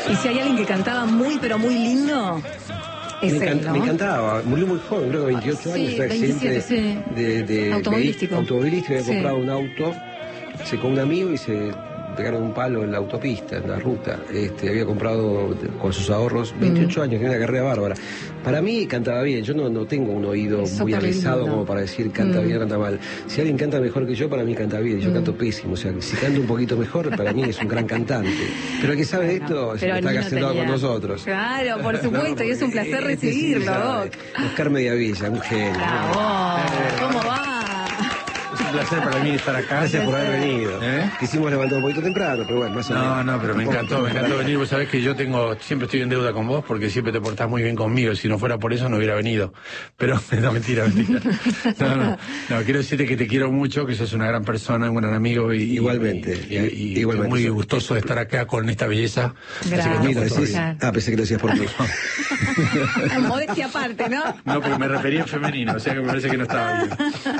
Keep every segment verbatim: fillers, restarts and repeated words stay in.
Y si hay alguien que cantaba muy, pero muy lindo, es me, él, encant- ¿no? me encantaba, murió muy joven, creo que veintiocho años, Sí, un accidente veintisiete, sí. de, de Automovilístico. vehi- automovilístico, había Sí. comprado un auto, se con un amigo y se pegaron un palo en la autopista, en la ruta. Este, había comprado con sus ahorros, veintiocho Mm. años, tenía una carrera bárbara. Para mí cantaba bien, yo no, no tengo un oído Es muy súper aguizado lindo. como para decir canta Mm. bien o canta mal. Si alguien canta mejor que yo, para mí canta bien, yo Mm. canto pésimo, o sea, si canto un poquito mejor, para mí es un gran cantante. Pero el que sabe de esto es el Pero que está Nino acá sentado tenía- con nosotros. Claro, por supuesto, y es un placer Este sí recibirlo, sabe. Doc. Oscar Mediavilla, un genio. Bravo. ¿Cómo va? Es un placer para mí estar acá. Gracias por haber venido. ¿Eh? Quisimos levantar un poquito temprano, pero bueno, más o menos. No, no, pero me encantó, me encantó venir. Vos sabés que yo tengo, siempre estoy en deuda con vos porque siempre te portás muy bien conmigo. Si no fuera por eso no hubiera venido. Pero, no, mentira, mentira. No, no, no, quiero decirte que te quiero mucho, que sos una gran persona, un gran amigo y... Igualmente, Y, y- y igualmente. muy gustoso de estar acá con esta belleza. Así que Gracias. te Mira, portás decís- bien. ah, pensé que lo decías por mí. Modestia aparte, ¿no? No, porque me refería en femenino, o sea que me parece que no estaba bien.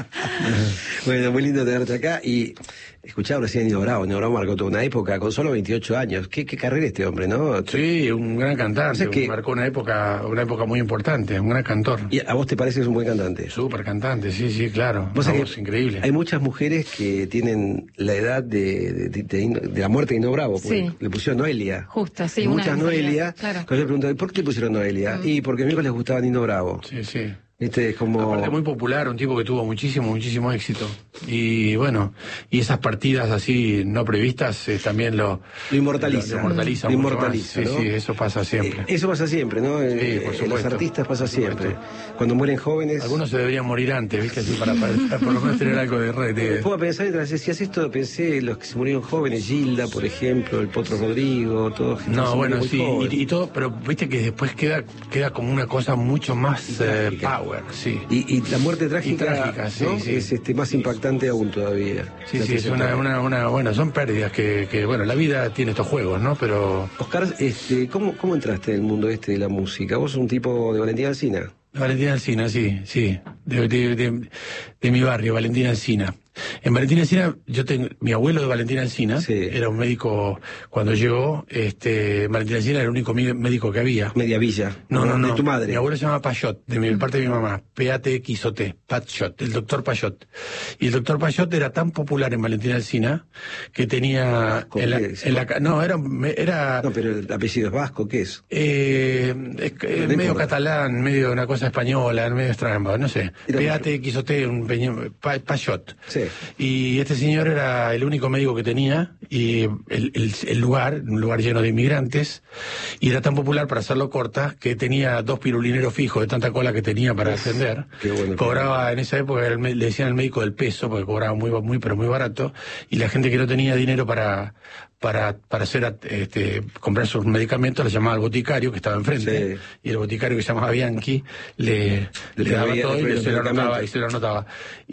Bueno, muy lindo tenerte acá y escuchaba recién a Nino Bravo. Nino Bravo marcó toda una época con solo veintiocho años. ¿Qué, qué carrera este hombre, no? Sí, un gran cantante, O sea que- marcó una época, una época muy importante, un gran cantor. ¿Y a vos te parece que es un buen cantante? Súper cantante, sí, sí, claro. Vos Una sabés voz que increíble. Hay muchas mujeres que tienen la edad de, de, de- de- de la muerte de Nino Bravo, porque Sí. le pusieron Noelia. Justo, sí, Y una muchas de mis Noelia. amigas, claro. Cuando yo pregunto, ¿por qué le pusieron Noelia? Y porque a mí les gustaba Nino Bravo. Sí, sí. Este es como... Aparte muy popular, un tipo que tuvo muchísimo, muchísimo éxito. Y bueno, y esas partidas así no previstas eh, también lo... Lo inmortaliza. Lo, lo inmortaliza. Lo mucho inmortaliza, más. Sí, ¿no? sí, eso pasa siempre. Eh, Eso pasa siempre, ¿no? Sí, Eh, por en supuesto. los artistas pasa Por supuesto. siempre. Cuando mueren jóvenes... Algunos se deberían morir antes, ¿viste? Así para, para, para por lo menos tener algo de red. de- Puedo pensar, mientras decías esto, pensé en los que se murieron jóvenes, Gilda, por ejemplo, el Potro Rodrigo, todos. que se No, bueno, murieron sí, muy jóvenes. y, y todo, pero viste que después queda queda como una cosa mucho más eh, trágica. power, sí. Y, y la muerte trágica, Y trágica, sí, ¿no? sí. es este, más impactante aún todavía. Sí, La sí, es una, trayectoria. una, una, bueno, son pérdidas que, que, bueno, la vida tiene estos juegos, ¿no? Pero Oscar, este, ¿cómo, ¿cómo entraste en el mundo este de la música? ¿Vos sos un tipo de Valentina Alsina? Valentina Alsina, sí, sí, de, de, de, de mi barrio, Valentina Alsina. En Valentina Alsina, yo tengo, mi abuelo de Valentina Alsina, Sí. era un médico, cuando llegó, este, Valentina Alsina era el único mi- médico que había. Media Villa. No, no, no. De tu madre. Mi abuelo se llama Payot, de mi parte de mi mamá. P A T X O T, Payot, el doctor Payot. Y el doctor Payot era tan popular en Valentina Alsina que tenía Vasco, en la, ¿qué es? en la ca- no, era, era No, pero el apellido es vasco, ¿qué es? eh, es, es No medio importa. catalán, medio una cosa española, medio extraña, no sé. Era- P A T X O T, un peño- Pa- Payot. Sí. Y este señor era el único médico que tenía, y el, el, el lugar, un lugar lleno de inmigrantes, y era tan popular, para hacerlo corta, que tenía dos pirulineros fijos de tanta cola que tenía para atender. qué bueno. Cobraba, en esa época era el me- le decían el médico del peso, porque cobraba muy, muy, pero muy barato, y la gente que no tenía dinero para, para, para hacer, este, comprar sus medicamentos, le llamaba al boticario que estaba enfrente, Sí. y el boticario que se llamaba Bianchi, le, Le le daba proveía- todo le y proveía le- se lo los anotaba, medicamentos. y se lo anotaba.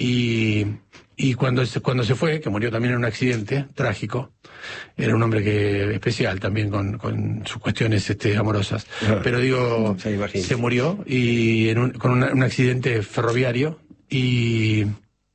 Y, y cuando se, cuando se fue, que murió también en un accidente trágico, era un hombre que especial también con, con sus cuestiones este, amorosas. Ajá. Pero digo, Ya me imagino. se murió y en un, con una- un accidente ferroviario y,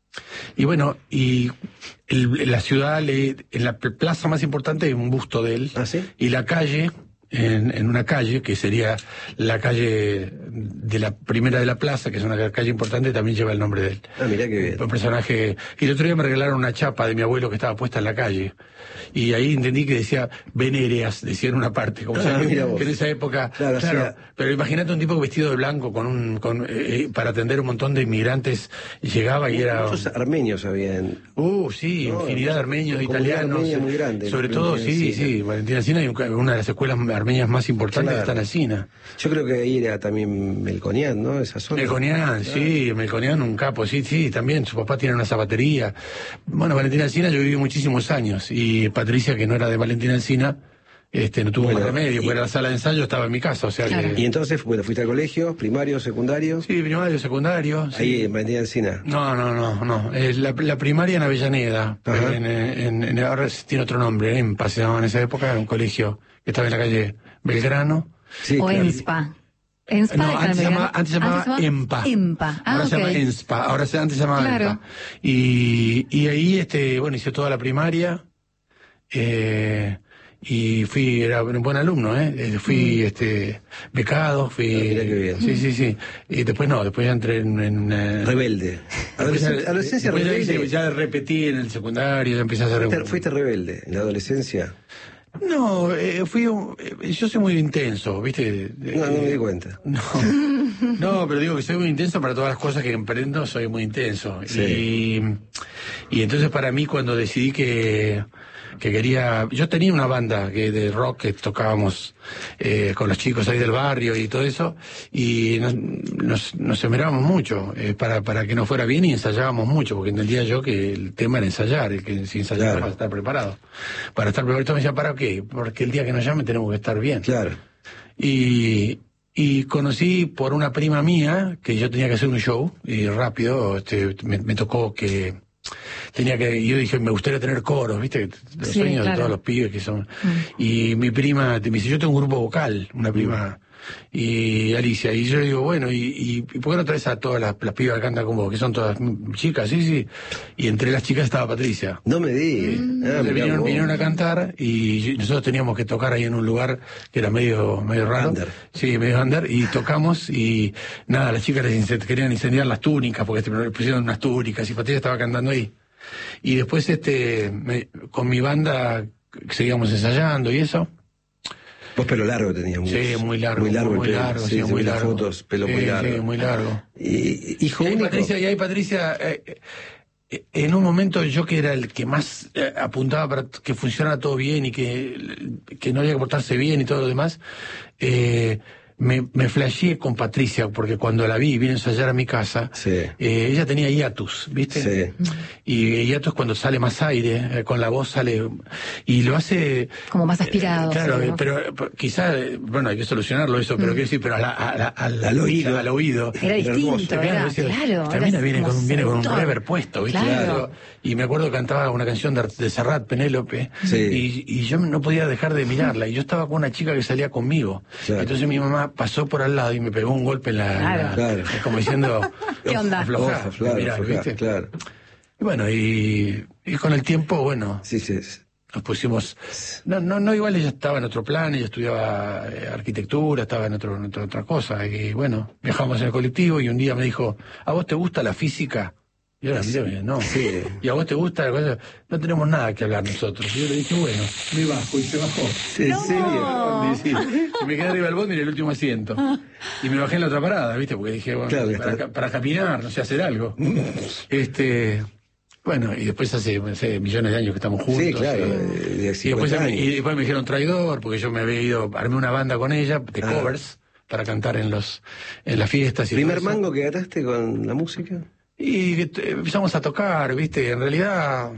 y bueno, y el- la ciudad, le, en la plaza más importante hay un busto de él. ¿Ah, sí? Y la calle, en, en una calle, que sería la calle de la primera de la plaza, que es una calle importante, también lleva el nombre de él. Ah, mirá qué bien. Un personaje. Y el otro día me regalaron una chapa de mi abuelo que estaba puesta en la calle. Y ahí entendí que decía Venéreas, decía en una parte. Como Ah, sea, que, mira vos. que en esa época. Claro, Claro, o sea- pero imagínate un tipo vestido de blanco con un. Con, eh, eh, para atender un montón de inmigrantes. Y llegaba y era. Muchos armenios habían. Uh, sí, No, infinidad de armenios, de comunidad italianos. armenia muy grande, Sobre en todo, Valentina sí, Alsina. sí. Valentina Alsina y una de las escuelas armenias más importantes Claro. que está en Alsina. Yo creo que ahí era también Melconian, ¿no? Esa zona. Melconian, sí, Melconian, un capo, sí, sí, también. Su papá tiene una zapatería. Bueno, Valentina Alsina yo viví muchísimos años. Y Patricia, que no era de Valentina Alsina, este, no tuvo Bueno, más remedio, y- porque era la sala de ensayo, estaba en mi casa, o sea Claro. que. Y entonces, bueno, fuiste al colegio, primario, secundario. Sí, primario, secundario. sí. Ahí en Valentina Alsina. No, no, no, no. Es la, la primaria en Avellaneda. Ajá. En, en, en- ahora tiene otro nombre, EMPA se llamaba en esa época, era un colegio que estaba en la calle Belgrano. Sí, O claro. ENSPA. ENSPA No, de antes se Carmen llamaba, antes se llamaba EMPA. EMPA. Ah, ahora ok. se llama ENSPA. Ahora se, antes se llamaba Claro. EMPA. Y, y ahí, este, bueno, hice toda la primaria. Eh, y fui, era un buen alumno, ¿eh? Fui, mm. este, becado, fui... Ah, mira qué bien. Sí, sí, sí. Y después no, después ya entré en... en uh, rebelde. Adolescencia, adolescencia rebelde. Ya, ya repetí en el secundario, ya empecé a hacer... ¿Fuiste, fuiste rebelde en la adolescencia? No, eh, fui un, eh, yo soy muy intenso, ¿viste? No, no me di cuenta. No, no, pero digo que soy muy intenso para todas las cosas que emprendo, soy muy intenso. Sí. Y, y entonces para mí cuando decidí que, que quería... Yo tenía una banda que de rock que tocábamos eh, con los chicos ahí del barrio y todo eso, y nos, nos, nos esmerábamos mucho eh, para, para que nos fuera bien y ensayábamos mucho, porque entendía yo que el tema era ensayar, y que si ensayaba claro. para estar preparado. Para estar preparado, me decía, ¿para qué? Porque el día que nos llamen tenemos que estar bien. Claro. Y... Y conocí por una prima mía que yo tenía que hacer un show y rápido este, me, me tocó que tenía que, yo dije, me gustaría tener coros, ¿viste? Los sí, sueños claro. de todos los pibes que son. Mm. Y mi prima me dice, yo tengo un grupo vocal, una prima, y Alicia, y yo digo, bueno, y, y, y ¿por qué no traes a todas las, las pibas que cantan con vos, que son todas chicas? Sí, sí. Y entre las chicas estaba Patricia. No me digas. Mm. Ah, vinieron, vinieron a cantar y nosotros teníamos que tocar ahí en un lugar que era medio medio raro. Under. Sí, medio under, y tocamos y nada, las chicas les ince- querían incendiar las túnicas porque este, pusieron unas túnicas y Patricia estaba cantando ahí. Y después este me, con mi banda seguíamos ensayando y eso. Vos pelo largo tenías. Muy, Sí, muy largo. Muy largo muy, el pelo. largo, sí, sí, sí, muy las largo. fotos, pelo sí, muy largo. Sí, muy largo. Y, hijo y ahí único. Patricia, y ahí Patricia, eh, eh, en un momento yo que era el que más eh, apuntaba para que funcionara todo bien y que, que no había que portarse bien y todo lo demás, eh, me, me flasheé con Patricia, porque cuando la vi y vine a ensayar a mi casa, Sí. eh, ella tenía hiatus, ¿viste? Sí. Y hiatus cuando sale más aire, eh, con la voz sale, y lo hace... Como más aspirado. Eh, claro, sí, ¿no? pero, pero quizá, eh, bueno, hay que solucionarlo eso, pero Mm. quiero decir, pero a la- a la- al, Al oído. al oído. Era distinto, hermoso. era, decía, claro. esta mina era viene como con, viene con un seductor. rever puesto, ¿viste? Claro. Y me acuerdo que cantaba una canción de, de Serrat, Penélope, Sí. y, y yo no podía dejar de mirarla, y yo estaba con una chica que salía conmigo. Claro. Entonces mi mamá pasó por al lado y me pegó un golpe en la... en Claro. la- Claro. como diciendo... ¿Qué onda? Aflojá, Ojo, claro, mirá, aflojá, ¿viste? claro. Y bueno, y, y con el tiempo, bueno, Sí, sí. sí. nos pusimos... No, no, no, igual ella estaba en otro plan, ella estudiaba eh, arquitectura, estaba en, otro, en otro- otra cosa, y bueno, viajamos en el colectivo y un día me dijo, ¿a vos te gusta la física? Y yo la miré y me dije, no. Sí. ¿Y a vos te gusta la cosa? No tenemos nada que hablar nosotros. Y yo le dije, bueno, me bajo, y se bajó. ¿En serio? Sí, sí. Y me quedé arriba del bondi en el último asiento. Y me bajé en la otra parada, ¿viste? Porque dije, bueno, Claro, para, está- ca- para caminar, no sé, hacer algo. Este... Bueno, y después hace, no sé, millones de años que estamos juntos. Sí, claro. y- de- de y después, cincuenta me, y años. después me dijeron traidor, porque yo me había ido, armé una banda con ella, de Ah. covers, para cantar en los en las fiestas. Y ¿Primer todo eso. mango que ganaste con la música? Y que t- empezamos a tocar, ¿viste? En realidad,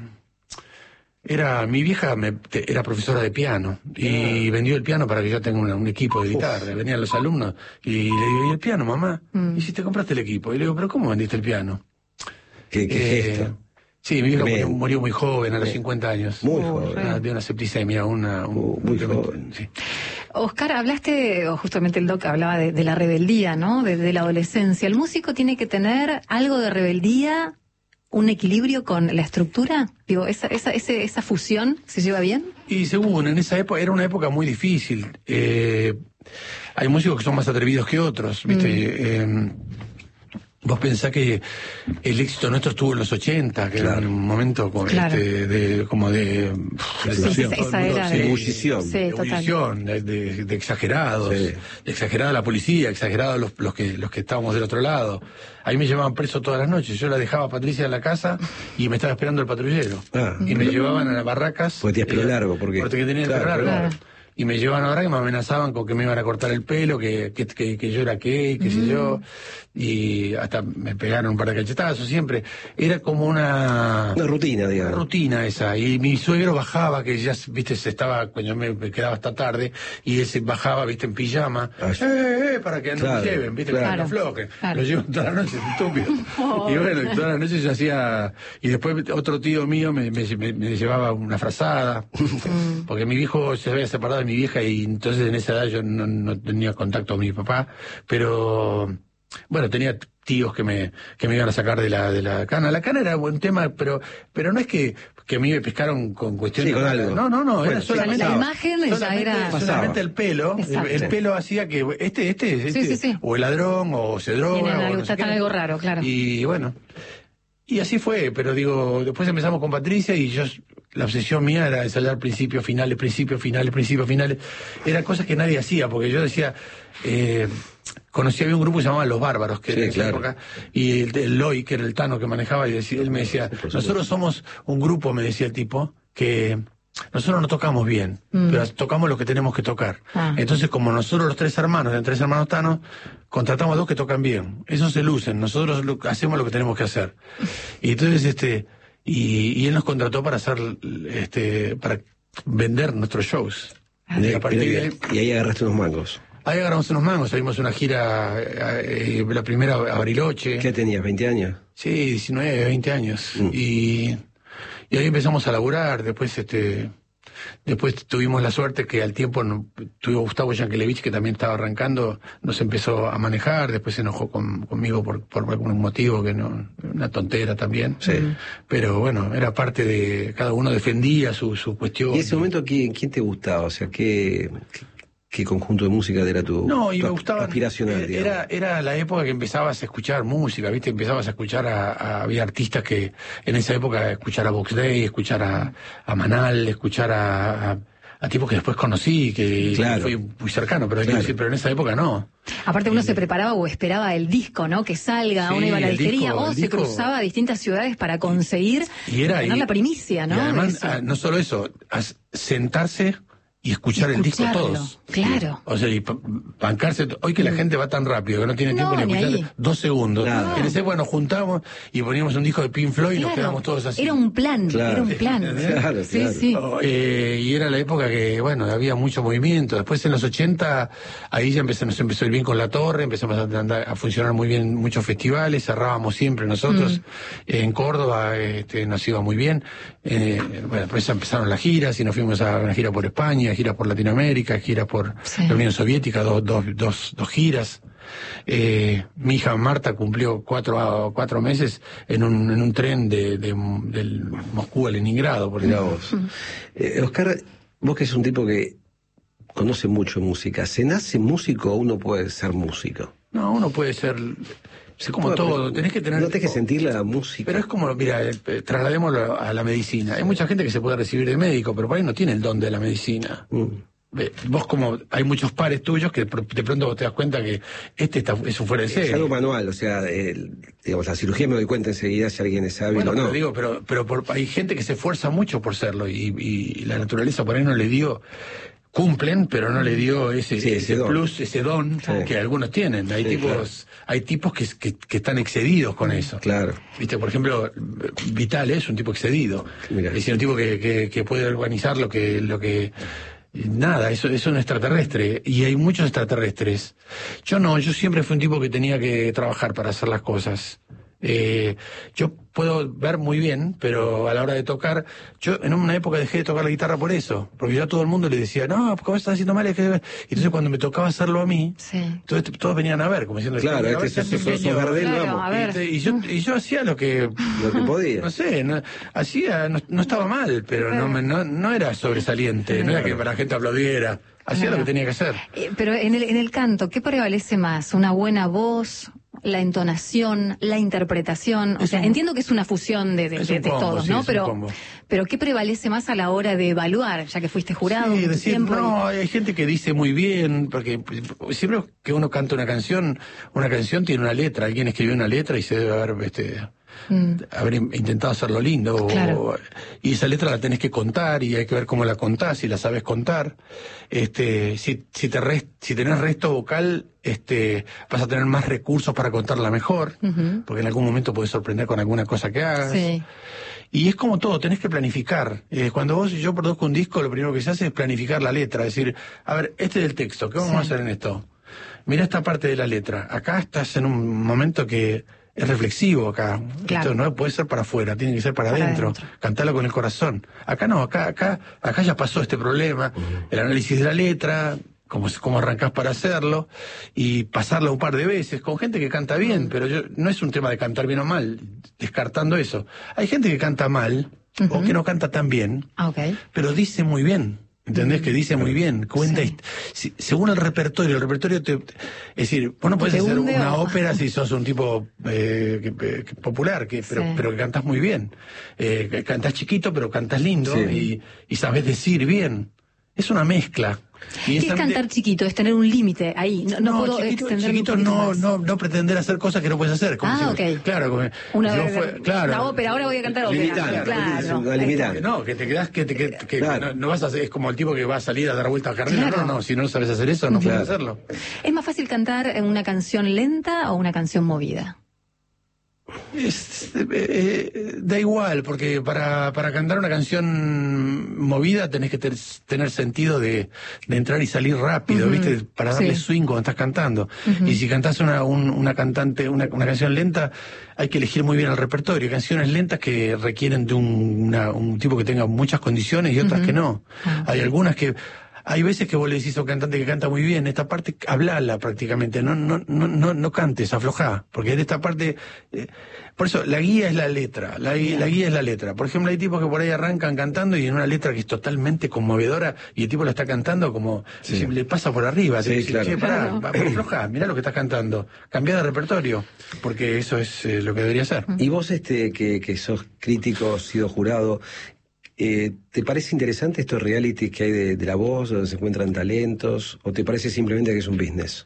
era mi vieja me, te- era profesora de piano, y Ah. vendió el piano para que yo tenga una- un equipo de guitarra. Venían los alumnos, y le digo, ¿y el piano, mamá? Mm. ¿Y si te compraste el equipo? Y le digo, ¿pero cómo vendiste el piano? ¿Qué, qué Eh, gesto? Sí, mi vieja murió, Tremendo. murió muy joven, a los Bien. cincuenta años. Muy Oh, joven. re. Ah, de una septicemia, una... un- Uh, muy tremendo- joven. sí. Oscar, hablaste, o justamente el doc hablaba de, de la rebeldía, ¿no? De, de la adolescencia. ¿El músico tiene que tener algo de rebeldía, un equilibrio con la estructura? Digo, esa, esa, ese, esa fusión, ¿se lleva bien? Y según, en esa época, era una época muy difícil. Eh, hay músicos que son más atrevidos que otros, ¿viste? Eh, vos pensás que el éxito nuestro estuvo en los ochenta, que Claro. era un momento como, Claro. este, de, como de... Sí, de- esa- esa era sí, de- ebullición. Sí, de total. ebullición, de, de- de exagerados, Sí. de exagerada la policía, exagerados los, los que los que estábamos del otro lado. Ahí me llevaban preso todas las noches. Yo la dejaba a Patricia en la casa y me estaba esperando el patrullero. Ah. y me llevaban a las barracas. Porque tenías pelo eh, largo, ¿por qué? Porque tenía el Claro, pelo largo. claro. Y me llevaban ahora que me amenazaban con que me iban a cortar el pelo, que, que, que, que yo era gay, qué sé yo. Y hasta me pegaron un par de cachetazos siempre. Era como una... Una rutina, Una digamos. rutina esa, y mi suegro bajaba, que ya, viste, se estaba, cuando me, me quedaba hasta tarde, y él se bajaba, viste, en pijama, Ah, sí. eh, eh, para que no Claro, me lleven, viste, claro. para que no aflojen. Claro. Lo llevo toda la noche, es estúpido. Y bueno, y toda la noche yo hacía, y después otro tío mío me, me, me- me llevaba una frazada, porque mi viejo se había separado de mi vieja, y entonces en esa edad yo no, no tenía contacto con mi papá, pero... Bueno, tenía tíos que me que me iban a sacar de la de la cana. La cana era buen tema, pero pero no es que, que a mí me pescaron con cuestiones... Sí, con algo. No, no, no, bueno, era solamente... La imagen ya era... Solamente el pelo. El, el pelo hacía que este, este, este sí, sí, sí. o el ladrón, o se droga, Tienen o algo, no sé qué. algo raro, claro. Y bueno... Y así fue, pero digo, después empezamos con Patricia y yo, la obsesión mía era ensayar principios, finales, principios, finales, principios, finales. Eran cosas que nadie hacía, porque yo decía, eh, conocí, había un grupo que se llamaba Los Bárbaros, que sí, era en esa claro. época, y el, el Loy, que era el Tano que manejaba, y decía, él me decía, nosotros somos un grupo, me decía el tipo, que... Nosotros no tocamos bien, mm. pero tocamos lo que tenemos que tocar. Ah. Entonces, como nosotros los tres hermanos, de tres hermanos Thanos, contratamos a dos que tocan bien. Esos se lucen, nosotros lo, hacemos lo que tenemos que hacer. Y entonces, este, y, y él nos contrató para hacer, este, para vender nuestros shows. Ah. Y, a partir de ahí, y ahí agarraste unos mangos. Ahí agarramos unos mangos, salimos una gira, eh, la primera a Bariloche. ¿Qué tenías, veinte años? Sí, diecinueve, veinte años. Mm. Y... Y ahí empezamos a laburar, después este después tuvimos la suerte que al tiempo no, tuvo Gustavo Yankelevich, que también estaba arrancando, nos empezó a manejar, después se enojó con, conmigo por, por algún motivo, que no, una tontera también. Sí. Pero bueno, era parte de, cada uno defendía su, su cuestión. ¿Y en ese momento quién, quién te gustaba? O sea, ¿qué, qué, qué conjunto de música era tu, no, y tu me gustaba, aspiracional? Era, era la época que empezabas a escuchar música, ¿viste? Empezabas a escuchar a, a había artistas que en esa época escuchar a Box Day, escuchar a, a Manal, escuchar a, a, a tipos que después conocí, que, claro. que fui muy cercano, pero, claro. decir, pero en esa época no. Aparte uno y, se preparaba o esperaba el disco, ¿no? Que salga, sí, uno iba a la disquería disco, o se disco. cruzaba a distintas ciudades para conseguir y era, tener y, la primicia, ¿no? Y además, no solo eso, sentarse y escuchar el disco todos. Claro. O sea, y bancarse. Hoy que la gente va tan rápido que no tiene tiempo no, ni escuchar ni dos segundos. Nada. En ese época nos juntamos y poníamos un disco de Pink Floyd y claro. nos quedamos todos así. Era un plan, claro. era un plan. Claro, sí, claro. sí. Oh, eh, y era la época que, bueno, había mucho movimiento. Después en los ochenta, ahí ya empezó, nos empezó a ir bien con La Torre, empezamos a, andar, a funcionar muy bien muchos festivales, cerrábamos siempre nosotros. Mm. En Córdoba este, nos iba muy bien. Eh, bueno, después empezaron las giras y nos fuimos a una gira por España, gira por Latinoamérica. Gira por sí. la Unión Soviética, dos, dos, dos, dos giras. Eh, mi hija Marta cumplió cuatro, cuatro meses en un, en un tren de, de, del Moscú a Leningrado. Por Mirá vos. Eh, Oscar, vos que es un tipo que conoce mucho música, ¿se nace músico o uno puede ser músico? No, uno puede ser... Es como todo, tenés que tener... No tenés que sentir la música. Pero es como, mira, eh, trasladémoslo a la medicina. Hay mucha gente que se puede recibir de médico, pero por ahí no tiene el don de la medicina. Mm. Vos como hay muchos pares tuyos que de pronto vos te das cuenta que este está, es un fuera de serie. Es algo manual, o sea, el, digamos, la cirugía me doy cuenta enseguida si alguien es hábil bueno, o no. Pero digo, pero, pero por, hay gente que se esfuerza mucho por serlo y, y la naturaleza por ahí no le dio, cumplen, pero no le dio ese, sí, ese, ese plus, don. ese don sí. que algunos tienen. Hay sí, tipos, claro. hay tipos que, que, que están excedidos con eso. Claro. Viste, por ejemplo, Vital es un tipo excedido. Mirá. Es decir, un tipo que, que, que puede organizar lo que, lo que nada, eso es un extraterrestre y hay muchos extraterrestres. Yo no, yo siempre fui un tipo que tenía que trabajar para hacer las cosas. Eh, yo puedo ver muy bien, pero a la hora de tocar, yo en una época dejé de tocar la guitarra por eso, porque yo a todo el mundo le decía, no, ¿cómo estás haciendo mal? Entonces cuando me tocaba hacerlo a mí, sí. entonces todos venían a ver, como diciendo, claro, este es el Gardel, vamos. Y, y, yo, y yo hacía lo que, lo que podía. No sé, no, hacía, no, no estaba mal, pero no, no, no era sobresaliente, no era que para la gente aplaudiera, hacía claro. lo que tenía que hacer. Eh, pero en el, en el canto, ¿qué prevalece más? ¿Una buena voz? La entonación, la interpretación, o es sea, un, entiendo que es una fusión de, de, de, de combo, todos, sí, ¿no? Pero, pero ¿qué prevalece más a la hora de evaluar, ya que fuiste jurado? Sí, decir, tiempo no, y... hay gente que dice muy bien, porque siempre que uno canta una canción, una canción tiene una letra, alguien escribió una letra y se debe haber, este, mm. haber intentado hacerlo lindo, claro. o, y esa letra la tenés que contar y hay que ver cómo la contás, si la sabes contar, este, si, si te rest, si tenés resto vocal, este, vas a tener más recursos para contarla mejor, uh-huh. porque en algún momento puedes sorprender con alguna cosa que hagas. Sí. Y es como todo, tenés que planificar. Eh, cuando vos y yo produzco un disco, lo primero que se hace es planificar la letra, es decir, a ver, este es el texto, ¿qué vamos sí. a hacer en esto? Mira esta parte de la letra, acá estás en un momento que es reflexivo acá, claro. esto no puede ser para afuera, tiene que ser para, para adentro, adentro, cantalo con el corazón. Acá no, acá, acá, acá ya pasó este problema, uh-huh. el análisis de la letra, cómo, cómo arrancás para hacerlo, y pasarlo un par de veces con gente que canta bien, pero yo, no es un tema de cantar bien o mal, descartando eso. Hay gente que canta mal, uh-huh. o que no canta tan bien, okay. pero dice muy bien. ¿Entendés? Que dice muy bien, cuenta, sí. si, según el repertorio, el repertorio te, es decir, vos no podés hacer una o... ópera si sos un tipo eh, que, que, popular, que, pero, sí. pero que cantás muy bien, eh, cantás chiquito pero cantás lindo, sí. y, y sabés decir bien, es una mezcla. ¿Qué es cantar chiquito? Es tener un límite ahí. No, no, no puedo chiquito, extender chiquito un no, más. no, no pretender hacer cosas que no puedes hacer. Como ah, si, ok. Claro, como, una, yo fue, claro. Una ópera, ahora voy a cantar ópera. Limitar, claro. claro. Limitar. No, que te quedás, que, te, que, que claro. no, no vas a hacer, es como el tipo que va a salir a dar vueltas a carrera. Claro. No, no, si no sabes hacer eso, no claro. puedes hacerlo. ¿Es más fácil cantar una canción lenta o una canción movida? Es, eh, eh, da igual, porque para, para cantar una canción movida tenés que ter, tener sentido de, de entrar y salir rápido, uh-huh. ¿viste? Para darle sí. swing cuando estás cantando. Uh-huh. Y si cantás una, un, una cantante, una, una canción lenta, hay que elegir muy bien el repertorio. Canciones lentas que requieren de un, una, un tipo que tenga muchas condiciones y otras uh-huh. que no. Uh-huh. Hay algunas que... Hay veces que vos le decís a un cantante que canta muy bien, esta parte hablala prácticamente, no no no no, no cantes, aflojá, porque en esta parte, eh, por eso la guía es la letra, la, la guía es la letra. Por ejemplo, hay tipos que por ahí arrancan cantando y en una letra que es totalmente conmovedora y el tipo la está cantando como sí. si le pasa por arriba, sí, te dice, claro. che, pará, aflojá, mirá lo que estás cantando, cambiá de repertorio, porque eso es eh, lo que debería ser. Y vos este que, que sos crítico, has sido jurado, Eh, ¿te parece interesante estos realities que hay de, de La Voz, donde se encuentran talentos, o te parece simplemente que es un business?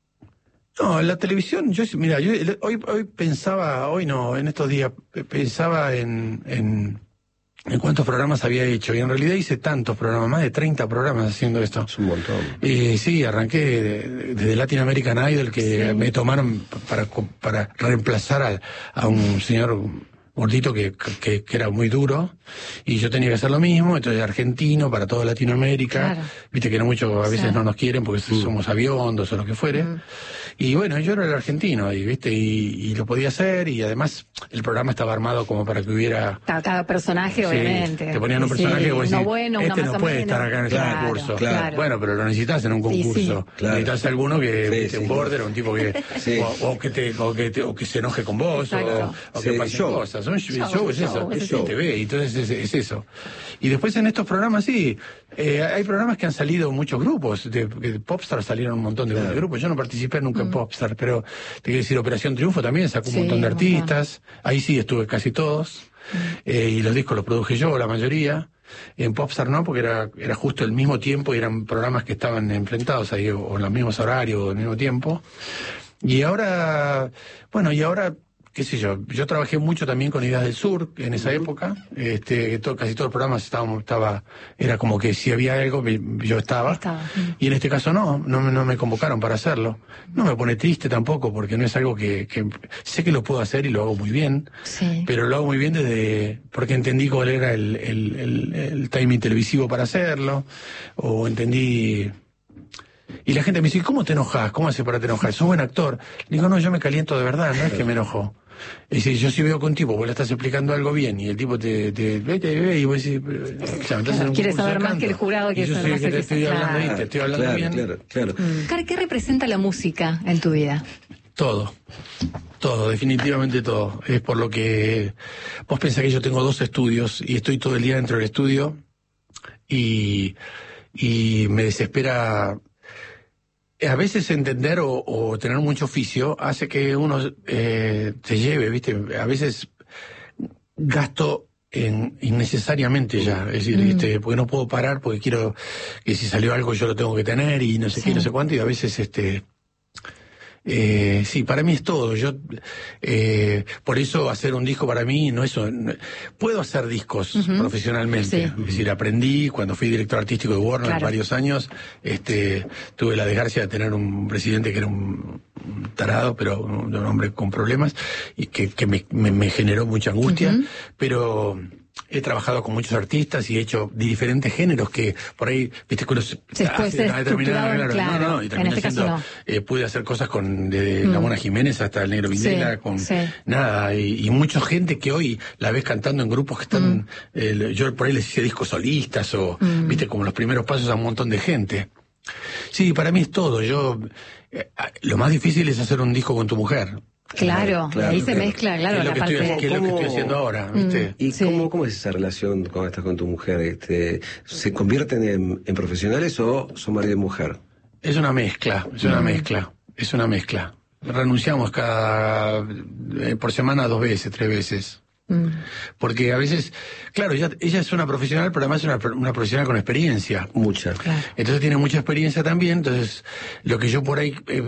No, en la televisión, yo mira, yo hoy hoy pensaba, hoy no, en estos días, pensaba en, en, en cuántos programas había hecho, y en realidad hice tantos programas, más de treinta programas haciendo esto. Es un montón. Eh, sí, arranqué desde Latin American Idol, que sí. me tomaron para, para reemplazar a, a un señor gordito que, que, que era muy duro, y yo tenía que hacer lo mismo, entonces argentino para toda Latinoamérica, claro. viste que no mucho, a veces sí. no nos quieren porque mm. somos aviondos o lo que fuere, mm. y bueno, yo era el argentino ahí, viste, y, y lo podía hacer, y además el programa estaba armado como para que hubiera... Cada, cada personaje, sí, obviamente. Te ponían un personaje sí, que vos decís, bueno, este no puede menos. estar acá en ese claro, concurso. Claro. Bueno, pero lo necesitas en un concurso. Sí, sí. Claro. Necesitas alguno que, sí, viste, sí, un border, o un tipo que... sí. o, o, que te, o, que te, o que se enoje con vos, o, o que sí, pase show. cosas. Un show, show es eso, es show. T V, entonces es, es eso. Y después en estos programas, sí, eh, hay programas que han salido muchos grupos, de, de Popstar salieron un montón de claro. grupos, yo no participé nunca mm. en Popstar, pero te quiero decir, Operación Triunfo también sacó sí, un montón de artistas, montón. Ahí sí estuve casi todos, mm. eh, y los discos los produje yo, la mayoría. En Popstar no, porque era, era justo el mismo tiempo y eran programas que estaban enfrentados ahí, o, o en los mismos horarios, o al mismo tiempo. Y ahora, bueno, y ahora... qué sé yo, yo trabajé mucho también con Ideas del Sur en esa época, este, to, casi todos los programas estábamos, estaba, era como que si había algo, yo estaba, estaba. Y en este caso no, no, no me convocaron para hacerlo. No me pone triste tampoco, porque no es algo que, que sé que lo puedo hacer y lo hago muy bien, sí. pero lo hago muy bien desde, porque entendí cuál era el, el, el, el timing televisivo para hacerlo, o entendí... Y la gente me dice, ¿cómo te enojas? ¿Cómo haces para te enojar? ¿Sos buen actor? Le digo, no, yo me caliento de verdad, no es que me enojo. Es decir, yo si veo que un tipo, vos le estás explicando algo bien y el tipo te te ve, te ve y vos decís, claro, claro, quieres saber más que el jurado, que yo soy el que te estoy hablando claro. ahí, te estoy hablando claro, bien. Claro, claro. Mm. ¿Qué representa la música en tu vida? Todo. Todo, definitivamente todo. Es por lo que vos pensás que yo tengo dos estudios y estoy todo el día dentro del estudio y, y me desespera. A veces entender o, o tener mucho oficio hace que uno eh, se lleve, ¿viste? A veces gasto en, innecesariamente ya, es decir, mm. ¿viste? Porque no puedo parar porque quiero que si salió algo yo lo tengo que tener y no sé sí. qué, no sé cuánto, y a veces este... Eh, sí, para mí es todo. Yo, eh, por eso hacer un disco para mí no es, no, puedo hacer discos uh-huh. profesionalmente. Sí. Es decir, aprendí cuando fui director artístico de Warner claro. varios años, este, tuve la desgracia de tener un presidente que era un, un tarado, pero un, un hombre con problemas y que, que me, me, me generó mucha angustia, uh-huh. pero he trabajado con muchos artistas y he hecho diferentes géneros que por ahí, viste, que uno se hace una determinada, claro, claro, no, no, y terminé este haciendo, no. eh, pude hacer cosas con desde mm. la Mona Jiménez hasta el Negro Videla, sí, con sí. nada, y, y mucha gente que hoy la ves cantando en grupos que están, mm. eh, yo por ahí les hice discos solistas o, mm. viste, como los primeros pasos a un montón de gente. Sí, para mí es todo. Yo eh, lo más difícil es hacer un disco con tu mujer. Claro, Claro, ahí se claro. mezcla, claro, que es lo la que, parte... estoy, que es lo que ¿Cómo- estoy haciendo ahora, ¿viste? ¿Y Sí. cómo, cómo es esa relación cuando estás con tu mujer? Este, ¿Se convierten en, en profesionales o son marido y mujer? Es una mezcla, es una mezcla, es una mezcla. Renunciamos cada eh, por semana dos veces, tres veces. Mm. Porque a veces, claro, ella, ella es una profesional, pero además es una, una profesional con experiencia. Mucha. Claro. Entonces tiene mucha experiencia también, entonces lo que yo por ahí... eh,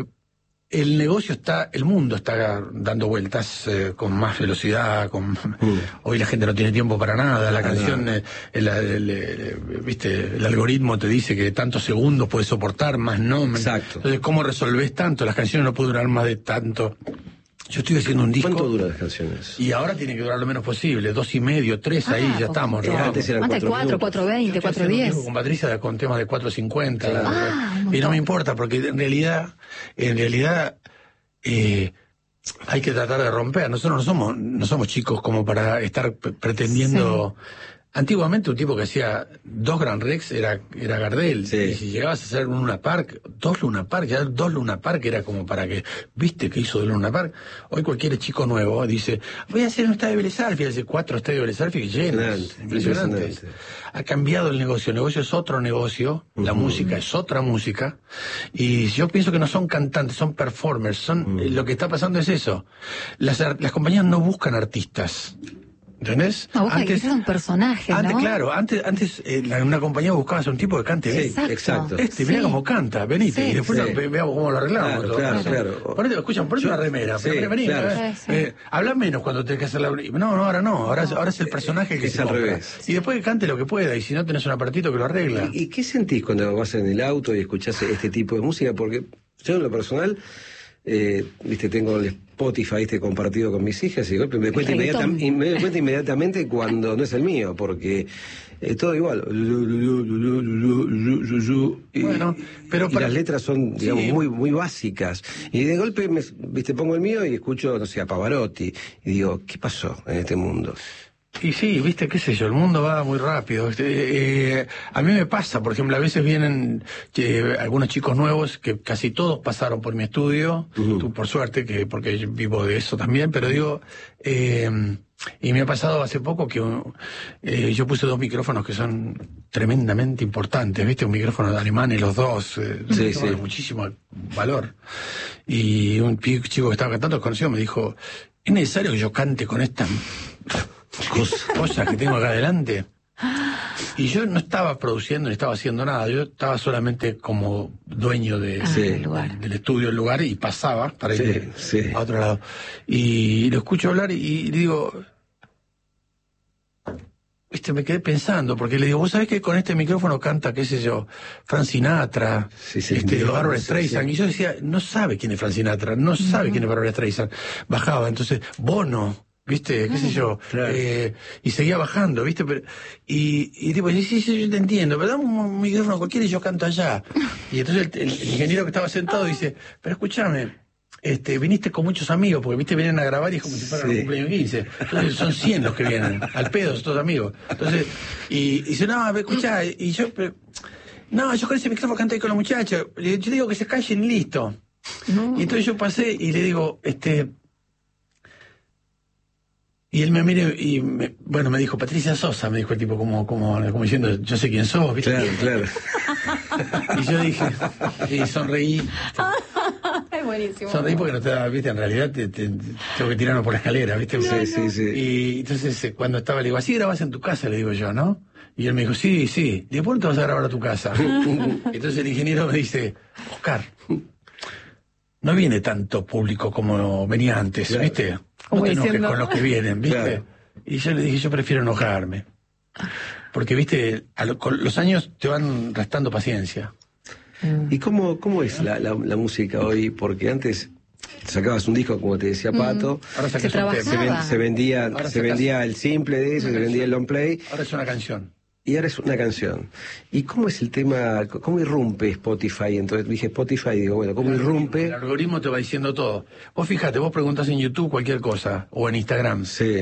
el negocio está, el mundo está dando vueltas eh, con más velocidad, con Mm. hoy la gente no tiene tiempo para nada, la Para canción, nada. eh, el, el- el- viste, el algoritmo te dice que tantos segundos puedes soportar, más no. Exacto. Entonces, ¿cómo resolvés tanto? Las canciones no pueden durar más de tanto. Yo estoy haciendo un disco. ¿Cuánto duran las canciones? Y ahora tiene que durar lo menos posible, dos y medio, tres, ahí Ah, ya estamos. poquito. ¿no? Antes eran Antes cuatro cuatro, minutos. cuatro veinte, Yo estoy cuatro haciendo un diez. disco con Patricia con temas de cuatro cincuenta. Claro. Ah, un y no montón. me importa, porque en realidad, en realidad, eh, hay que tratar de romper. Nosotros no somos, no somos chicos como para estar p- pretendiendo. Antiguamente un tipo que hacía dos Gran Rex era, era Gardel. Sí. Y si llegabas a hacer un Luna Park, dos Luna Park, ya dos Luna Park era como para que, ¿viste que hizo de Luna Park? Hoy cualquier chico nuevo dice, voy a hacer un estadio de Vélez Sarsfield, hace cuatro estadios de Vélez Sarsfield llenos. Impresionante, Impresionantes. impresionante. Ha cambiado el negocio, el negocio es otro negocio, la música es otra música, y yo pienso que no son cantantes, son performers, son, eh, lo que está pasando es eso. Las, ar- las compañías no buscan artistas. ¿Entendés? No, busca que sea un personaje, ¿no? Antes, claro, antes, antes eh, la- en una compañía buscabas un tipo que cante bien. Sí, exacto. Este, mira Sí. cómo canta, venite, Sí, y después sí. lo- ve- veamos cómo lo arreglamos. Claro, todo. claro, No sé. claro. Ponete, escuchan, ponete Yo- una remera, sí, pero vení, claro. eh, Sí, sí. eh, habla menos cuando tenés que hacer la... No, no, ahora no, ahora, es- ahora es el personaje que Es se al compra. revés. Y después que cante lo que pueda, y si no tenés un apartito que lo arregla. ¿Y, y qué sentís cuando vas en el auto y escuchás este tipo de música? Porque yo en lo personal, eh, viste, tengo el Spotify este compartido con mis hijas y de golpe me doy cuenta, El inmediata- reggaetón. y me doy cuenta inmediatamente cuando no es el mío, porque es todo igual. Y, Bueno, pero y para- las letras son, digamos, Sí. muy muy básicas. Y de golpe, me, viste, pongo el mío y escucho, no sé, a Pavarotti. Y digo, ¿qué pasó en este mundo? Y sí, viste, qué sé yo, el mundo va muy rápido. Este, eh, a mí me pasa, por ejemplo, a veces vienen eh, algunos chicos nuevos que casi todos pasaron por mi estudio, Ujú. tú por suerte, que porque yo vivo de eso también, pero digo, eh, y me ha pasado hace poco que uh, eh, yo puse dos micrófonos que son tremendamente importantes, viste, un micrófono de alemán y los dos, eh, Sí, micrófono de sí. muchísimo valor. Y un pi- chico que estaba cantando, conocido, me dijo, ¿es necesario que yo cante con esta cosas, cosas que tengo acá adelante? Y yo no estaba produciendo ni estaba haciendo nada, yo estaba solamente como dueño de, Ah, Sí. el lugar. del estudio, del lugar, y pasaba para Sí, ir sí. a otro lado. Y lo escucho hablar y, y digo, viste, me quedé pensando, porque le digo, vos sabés que con este micrófono canta, qué sé yo, Frank Sinatra, Sí, sí, este, sí, Barbara sí, Streisand, sí. y yo decía, no sabe quién es Frank Sinatra, no sabe quién es Barbara Streisand. Bajaba, entonces, Bono, viste, qué sé yo, Claro. eh, y seguía bajando, viste, pero, y, y tipo, sí, sí, sí, yo te entiendo, pero dame un micrófono cualquiera y yo canto allá. Y entonces el, el- el ingeniero que estaba sentado dice, pero escúchame, este, viniste con muchos amigos, porque viste, vienen a grabar y es como si fueran Sí. un cumpleaños quince. Entonces son cien los que vienen, al pedo, son todos amigos. Entonces, y, y dice, no, pero escuchá, y yo, pero, no, yo con ese micrófono canto ahí con los muchachos, Le- yo digo que se callen y listo. No. Y entonces yo pasé y le digo, este... Y él me mira y, me- bueno, me dijo, Patricia Sosa, me dijo el tipo, como, como, como diciendo, yo sé quién sos, ¿viste? Claro, claro. Y yo dije, y sonreí, Es buenísimo. sonreí porque no te daba, ¿viste? En realidad te, te- tengo que tirarme por la escalera, ¿viste? Sí, sí, sí. Y entonces eh, cuando estaba, le digo, así grabás en tu casa, le digo yo, ¿no? Y él me dijo, sí, sí. ¿De cuándo te vas a grabar a tu casa? Entonces el ingeniero me dice, Oscar, no viene tanto público como venía antes, Claro. ¿viste? No Como te enojes diciendo- con los que vienen, ¿viste? Claro. Y yo le dije, yo prefiero enojarme. Porque, ¿viste? A lo- con los años te van restando paciencia. ¿Y cómo, cómo es la, la, la música hoy? Porque antes sacabas un disco, como te decía Pato, Ahora Se sacas un trabaja. tema. se, ven- se vendía Ahora se sacas- vendía el simple de eso, se vendía el long play, Ahora es una canción. y ahora es una canción. ¿Y cómo es el tema, cómo irrumpe Spotify? Entonces dije Spotify y digo, bueno, ¿cómo El irrumpe? algoritmo te va diciendo todo. Vos fíjate, vos preguntás en YouTube cualquier cosa, o en Instagram. Sí,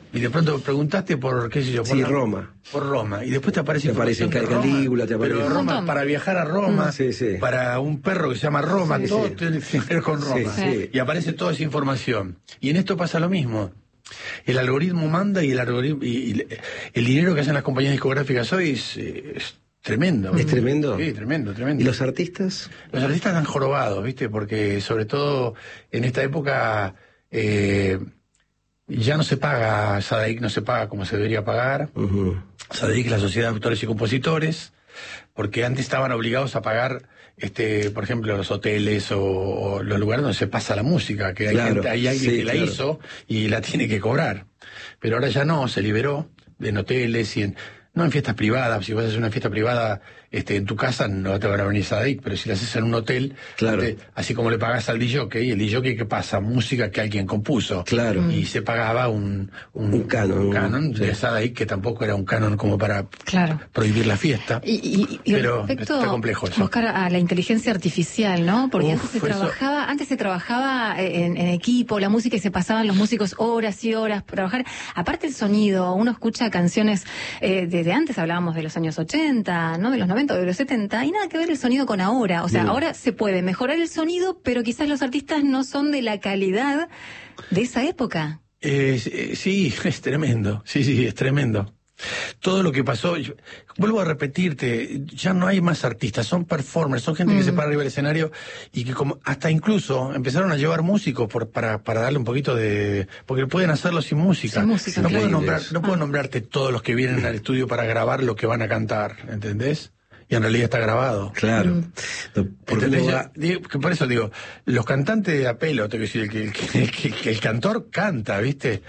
Y de pronto preguntaste por, qué sé yo, por Sí, la- Roma. Por Roma. Y después te aparece Te aparece información de Roma. Calígula, te aparece- Pero Un Roma, montón. para viajar a Roma, Mm. Sí, sí. para un perro que se llama Roma, Sí, todo sí. tiene que ver con Roma. Sí, sí. Y aparece toda esa información. Y en esto pasa lo mismo. El algoritmo manda y el algoritmo y, y el dinero que hacen las compañías discográficas hoy es, eh, es tremendo. ¿Es tremendo? Sí, tremendo, tremendo. ¿Y los artistas? Los artistas están jorobados, ¿viste? Porque sobre todo en esta época eh, ya no se paga, SADAIC no se paga como se debería pagar. Ujú. SADAIC es la Sociedad de Autores y Compositores, porque antes estaban obligados a pagar, este, por ejemplo, los hoteles o, o los lugares donde se pasa la música, que hay, Claro, gente, hay alguien sí, que la claro. hizo y la tiene que cobrar. Pero ahora ya no, se liberó en hoteles y en... No en fiestas privadas, si vas a hacer una fiesta privada este, en tu casa no te van a venir SADAIC, pero si la haces en un hotel, Claro. te- así como le pagas al D J, el D J ¿qué pasa? Música que alguien compuso. Claro. Y se pagaba un, un, Un canon, un canon sí. de SADAIC, que tampoco era un canon como para Claro. prohibir la fiesta. Y, y, y Pero respecto, está complejo eso. Oscar, a la inteligencia artificial, ¿no? Porque Uf, antes se eso- trabajaba, antes se trabajaba en, en equipo, la música, y se pasaban los músicos horas y horas por trabajar. Aparte el sonido, uno escucha canciones eh, desde antes, hablábamos de los años ochenta, ¿no? De los noventa, de los setenta, y nada que ver el sonido con ahora. O sea, Mm. ahora se puede mejorar el sonido, pero quizás los artistas no son de la calidad de esa época. Eh, eh, sí, es tremendo. Sí, sí, es tremendo. Todo lo que pasó, yo- vuelvo a repetirte, ya no hay más artistas, son performers, son gente que se para arriba del escenario y que como hasta incluso empezaron a llevar músicos por, para, para darle un poquito de... porque pueden hacerlo sin música. Sin música, no, claro. puedo nombrar, no puedo Ah. nombrarte todos los que vienen al estudio para grabar lo que van a cantar, ¿entendés? Y en realidad está grabado. Claro. Mm. No, porque ¿Entendés? uno Yo va- digo, que por eso digo, los cantantes de apelo, te quiero decir, el, que- el, que- el, que- que el cantor canta, ¿viste?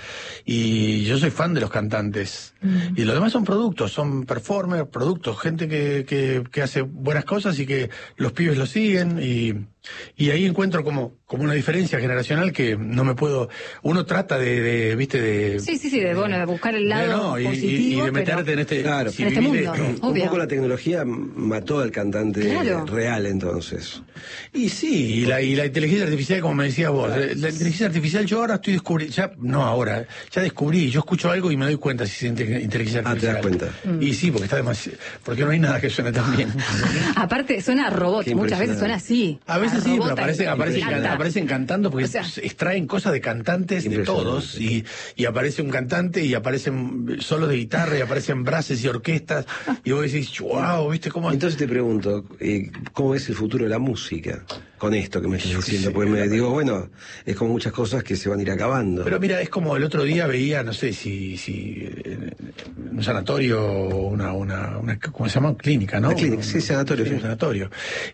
Y yo soy fan de los cantantes. Mm. Y los demás son productos, son performers, productos, gente que, que, que hace buenas cosas y que los pibes lo siguen. Y, y ahí encuentro como, como una diferencia generacional que no me puedo... Uno trata de, de ¿viste? De, Sí, sí, sí, de, bueno, de buscar el lado no, y, y- positivo, y de meterte pero- en este... Claro. si En este vivís de- mundo. un Obvio. poco la tecnología mató al cantante Claro. real entonces. Y sí, y la, y la inteligencia artificial, como me decías vos, eh, la inteligencia artificial yo ahora estoy descubriendo, ya, no ahora, ya descubrí, yo escucho algo y me doy cuenta si es inte- inteligencia Ah, te das artificial. cuenta. Y sí, porque está demasiado, porque no hay nada que suene tan bien. Aparte, suena robot, Qué muchas veces suena así. A veces sí, pero robota aparecen, y aparecen, canta. can- aparecen cantando porque O sea- extraen cosas de cantantes de Impresionante. todos y, y aparece un cantante y aparecen solos de guitarra y aparecen brases y orquestas y vos decís, wow, ¿viste cómo? Entonces te pregunto, eh, ¿cómo es el futuro de la música con esto que me estás Yo qué diciendo? sé, Porque me la digo, bueno, es como muchas cosas que se van a ir acabando. Pero mira, es como el otro día veía, no sé si, si eh, en un sanatorio o una, una, una, ¿cómo se llama? Clínica, ¿no? Una clínica, sí, sanatorio, Sí, sí. un sanatorio.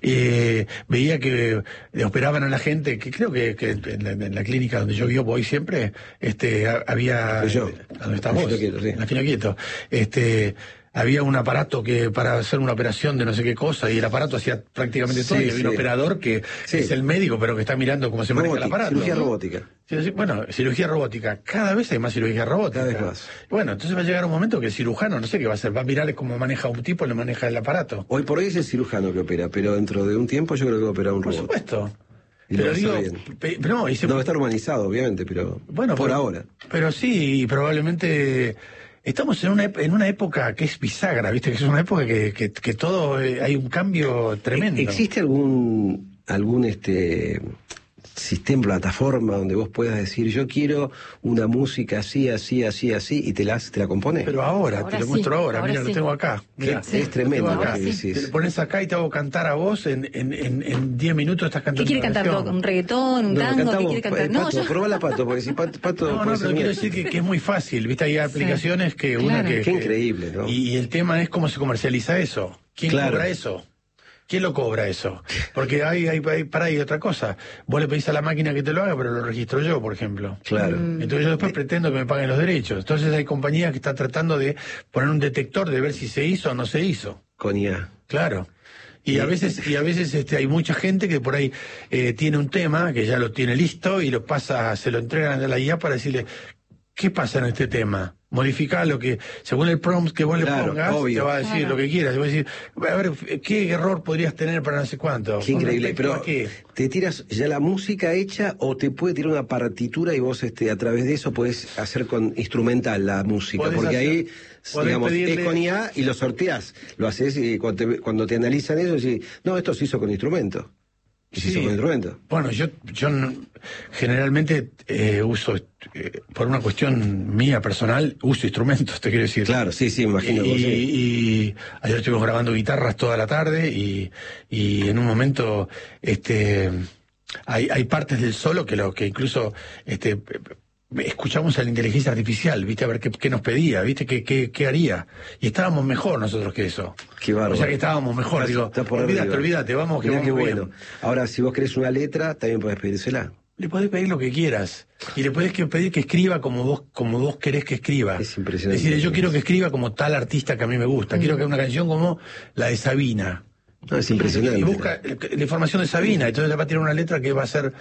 Eh, veía que le operaban a la gente, que creo que, que en, la, en la clínica donde yo vivo voy siempre, este, ha- había... Soy yo. ¿Dónde estás En vos? Fino Quieto, sí. En la Fino Quieto. Este... Había un aparato que para hacer una operación de no sé qué cosa y el aparato hacía prácticamente todo Sí, y había un sí. operador que Sí. es el médico pero que está mirando cómo se maneja el Robótica, aparato. cirugía robótica. Sí, sí, bueno, cirugía robótica. Cada vez hay más cirugía robótica. Cada vez más. Bueno, entonces va a llegar un momento que el cirujano, no sé qué va a hacer, va a mirar cómo maneja un tipo, le maneja el aparato. Hoy por hoy es el cirujano que opera, pero dentro de un tiempo yo creo que va a operar un Por robot. supuesto. Y lo Pero va a digo, hacer bien. pe- pero no, y se- No va a estar humanizado, obviamente, pero bueno, por pero- ahora. Pero sí, y probablemente estamos en una, ep- en una época que es bisagra, ¿viste? Que es una época que, que, que todo, eh, hay un cambio tremendo. ¿Existe algún algún este sistema, plataforma donde vos puedas decir yo quiero una música así, así, así, así y te la, te la compone? Pero ahora, Ahora te lo sí, muestro ahora, ahora mira, sí. lo tengo acá. Mira, Sí, es tremendo lo tengo lo acá. que decís. Te pones acá y te hago cantar a vos en en en en diez minutos estás cantando. ¿Qué quiere una cantar? canción. ¿Un reggaetón? ¿Un No, tango? ¿Qué cantamos, quiere cantar? eh, No, Pato, yo... probala Pato, porque si Pato, Pato No, puede no, ser pero quiero nieto. decir que, que es muy fácil, ¿viste? Hay aplicaciones que una Claro. que... Qué que- increíble, ¿no? Y, y el tema es cómo se comercializa eso. ¿Quién Claro. cobra eso? ¿Quién lo cobra eso? Porque hay, hay, hay, para ahí otra cosa. Vos le pedís a la máquina que te lo haga, pero lo registro yo, por ejemplo. Claro. Entonces yo después pretendo que me paguen los derechos. Entonces hay compañías que están tratando de poner un detector de ver si se hizo o no se hizo. Con I A. Claro. Y a veces, y a veces este, hay mucha gente que por ahí eh, tiene un tema, que ya lo tiene listo, y lo pasa, se lo entregan a la I A para decirle, ¿qué pasa en este tema? Modificar lo que, según el prompt que vos Claro, le pongas, obvio. te va a decir Claro. lo que quieras. Te va a decir, a ver, ¿qué error podrías tener para no sé cuánto? Qué increíble, ¿Con respecto pero a qué? ¿te tiras ya la música hecha o te puede tirar una partitura y vos este, a través de eso podés hacer con instrumental la música? Podés Porque hacer- ahí, podés digamos, pedirle- es con I A y lo sorteás. Lo haces y cuando te, cuando te analizan eso, decís, no, esto se hizo con instrumento. Y se Sí. hizo con instrumento. Bueno, yo, yo no- generalmente eh, uso, eh, por una cuestión mía personal, uso instrumentos, te quiero decir. Claro, sí, sí, me imagino. Y, que sí. y ayer estuvimos grabando guitarras toda la tarde y, y en un momento este hay, hay partes del solo que lo que incluso este escuchamos a la inteligencia artificial, viste, a ver qué, qué nos pedía, viste, qué, qué, qué haría. Y estábamos mejor nosotros que eso. Qué bárbaro. O sea que estábamos mejor, Está- digo, está por olvídate, arriba. olvídate, vamos que Mirá vamos qué bien. bueno. Ahora, si vos querés una letra, también podés pedírsela. Le podés pedir lo que quieras. Y le podés que pedir que escriba como vos, como vos querés que escriba. Es impresionante. Es decir, yo quiero que escriba como tal artista que a mí me gusta. Quiero que haga una canción como la de Sabina. No, es impresionante. Y busca la información de Sabina. Entonces le va a tirar una letra que va a ser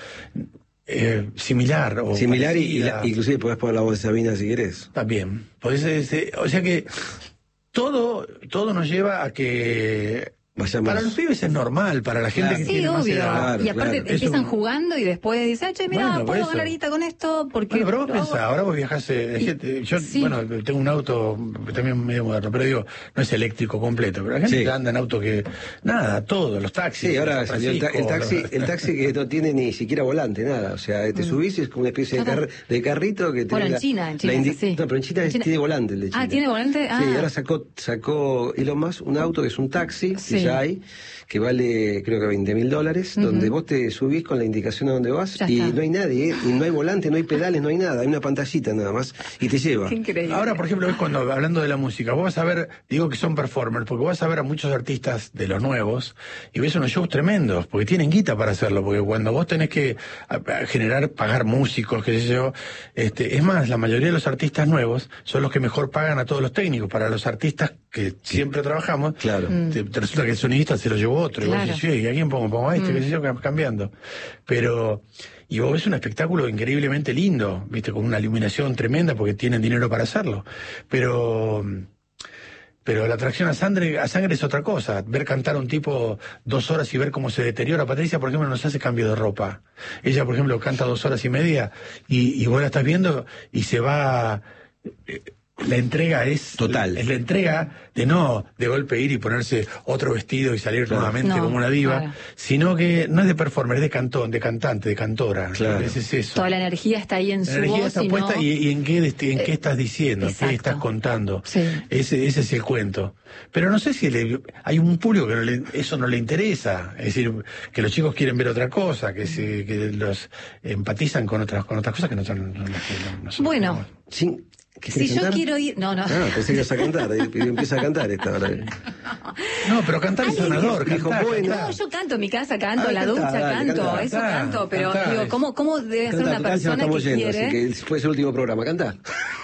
eh, similar. O Similar y, y parecida. la- inclusive podés poner la voz de Sabina si querés. También. Podés, este, o sea que todo, todo nos lleva a que... Vayamos. Para los pibes es normal, para la gente Claro. que Sí, tiene más obvio. edad. Claro, y aparte claro. empiezan Eso- jugando y después dicen, che, mira, Bueno, por puedo eso. ganar guita con esto porque... Bueno, pero vos lo hago". pensás, ahora vos viajás, eh, es que te- yo, Sí. bueno, tengo un auto también medio moderno, pero digo, no es eléctrico completo, pero la gente Sí. que anda en auto que, nada, todo, los taxis. Sí, ahora San salió el, ta- el taxi, Francisco, el taxi que no tiene ni siquiera volante, nada. O sea, te subís y es como una especie de, Claro. car- de carrito que te Bueno, en la- China, en la China es indi- así. No, pero en China, En es- China- tiene volante el de China. Ah, ¿tiene volante? Ah. Sí, ahora sacó, sacó Elon Musk un auto que es un taxi, Sí. que ya hay, que vale creo que veinte mil dólares, donde vos te subís con la indicación a dónde vas Ya y está. no hay nadie, ¿eh? Y no hay volante, no hay pedales, no hay nada, hay una pantallita nada más y te lleva. Qué increíble. Ahora, por ejemplo, ves cuando, hablando de la música, vos vas a ver, digo que son performers, porque vas a ver a muchos artistas de los nuevos y ves unos shows tremendos, porque tienen guita para hacerlo, porque cuando vos tenés que a- a generar, pagar músicos, qué sé yo, este, es más, la mayoría de los artistas nuevos son los que mejor pagan a todos los técnicos. Para los artistas que siempre trabajamos, Claro. te, te resulta que el sonidista se lo llevó otro, y vos Claro. decís, "Sí, ¿y a quién pongo? Pongo a este, qué sé yo, cam- cambiando. Pero, y vos ves un espectáculo increíblemente lindo, viste, con una iluminación tremenda porque tienen dinero para hacerlo. Pero, pero la atracción a sangre, a sangre es otra cosa. Ver cantar a un tipo dos horas y ver cómo se deteriora. Patricia, por ejemplo, nos hace cambio de ropa. Ella, por ejemplo, canta dos horas y media y, y vos la estás viendo y se va... eh, la entrega es Total. es la entrega de no de golpe ir y ponerse otro vestido y salir Claro. nuevamente No, como una diva, claro. sino que no es de performer, es de cantón, de cantante, de cantora. Claro. Es, es eso. Toda la energía está ahí en La su energía voz está y puesta no... y, y en qué desti- en qué estás diciendo, exacto. qué estás contando. Sí. Ese, ese es el cuento. Pero no sé si le- hay un público que no le- eso no le interesa. Es decir, que los chicos quieren ver otra cosa, que se, que los empatizan con otras con otras cosas que no son. no- no- no- no son- Bueno, Sin- ¿qué si querés yo cantar? quiero ir... No, no. Ah, pensé que ibas a cantar, y y empieza a cantar esta hora. No, pero cantar es Alguien sanador, dijo, cantar, bueno. cantar. No, yo canto en mi casa, canto, Ah, en la cantá, ducha, dale, canto, cantá. eso Cantá, canto, pero cantá, digo, es- ¿cómo, cómo debe ser Canta, una total, si no persona que estamos yendo, quiere? así que puede ser el último programa. Canta.